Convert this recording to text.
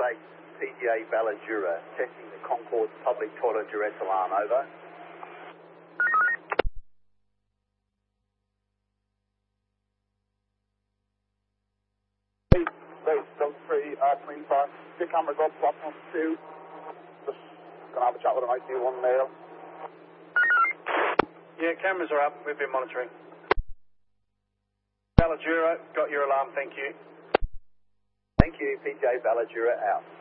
8 PGA Balladura, testing the Concourse public toilet duress alarm, over. Zone 3, 25. Your camera go up, platform 2. Just gonna have a chat with an IC1 male. Yeah, cameras are up. We've been monitoring. Balladura, got your alarm, thank you. Thank you, PGA Balladura out.